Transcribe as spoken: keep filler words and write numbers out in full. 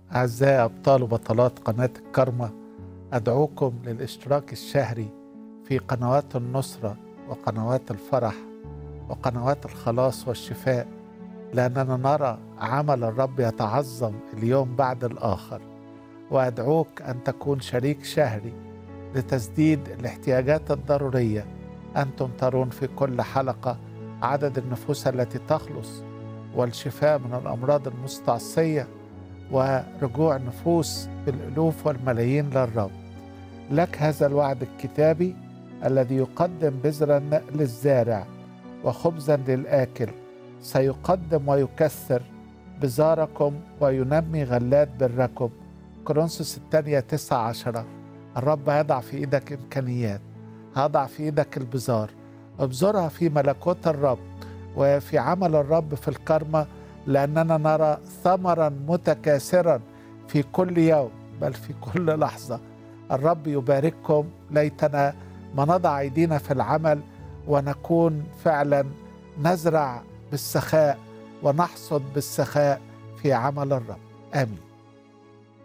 أعزائي أبطال وبطلات قناة الكرمة، أدعوكم للاشتراك الشهري في قنوات النصرة وقنوات الفرح وقنوات الخلاص والشفاء، لأننا نرى عمل الرب يتعظم اليوم بعد الآخر. وأدعوك أن تكون شريك شهري لتسديد الاحتياجات الضرورية. أنتم ترون في كل حلقة عدد النفوس التي تخلص، والشفاء من الأمراض المستعصية، ورجوع نفوس بالألوف والملايين للرب. لك هذا الوعد الكتابي الذي يقدم بذرا للزارع وخبزا للآكل، سيقدم ويكثر بزاركم وينمي غلات بركم. كورنثوس الثانية تسعة عشرة. الرب يضع في إيدك إمكانيات، هضع في إيدك البزار، ابزرها في ملكوت الرب وفي عمل الرب في الكرمة، لأننا نرى ثمرا متكاثرا في كل يوم بل في كل لحظة. الرب يبارككم. ليتنا ما نضع أيدينا في العمل ونكون فعلا نزرع بالسخاء ونحصد بالسخاء في عمل الرب. آمين.